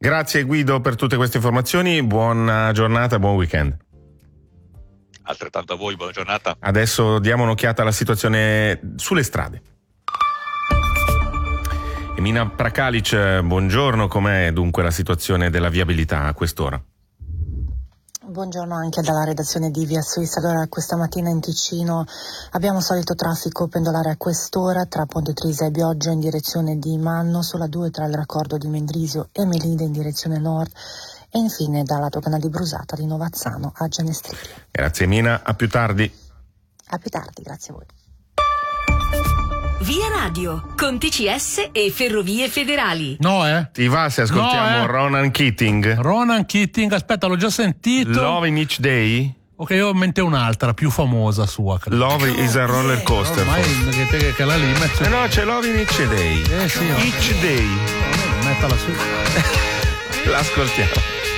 Grazie Guido per tutte queste informazioni, buona giornata, buon weekend. Altrettanto a voi, buona giornata. Adesso diamo un'occhiata alla situazione sulle strade. Emina Prakalic, buongiorno, com'è dunque la situazione della viabilità a quest'ora? Buongiorno anche dalla redazione di Via Suisse. Allora, questa mattina in Ticino abbiamo solito traffico pendolare a quest'ora tra Ponte Trisa e Bioggio in direzione di Manno, sulla 2 tra il raccordo di Mendrisio e Melide in direzione nord e infine dalla dogana di Brusata di Novazzano a Gianestrillo. Grazie Emina, a più tardi. A più tardi, grazie a voi. Via Radio, con TCS e Ferrovie Federali. No, Ti va se ascoltiamo Ronan Keating? Ronan Keating, aspetta, l'ho già sentito. Love in Each Day? Ok, io ho in mente un'altra, più famosa sua. Credo. Love is a roller coaster. Ormai che la lì metto... no, c'è Love in Each Day. Sì, Each Day. Mettala su. L'ascoltiamo.